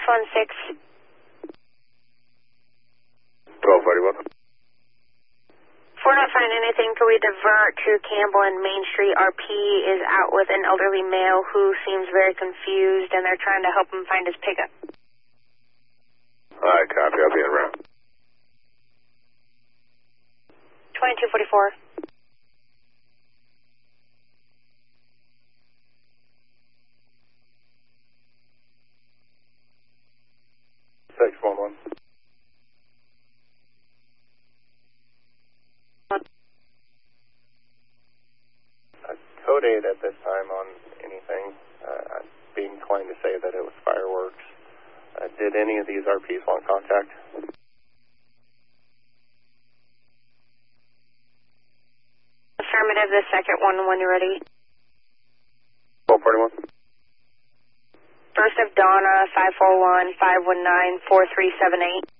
616. 1241. If we're not finding anything, can we divert to Campbell and Main Street? RP is out with an elderly male who seems very confused, and they're trying to help him find his pickup. Alright, copy. I'll be en route. 2244. Code 8 at this time on anything. I'd be inclined to say that it was fireworks. Did any of these RPs want contact? Affirmative, the second one when you're ready. 1241. First of Donna, 541-519-4378.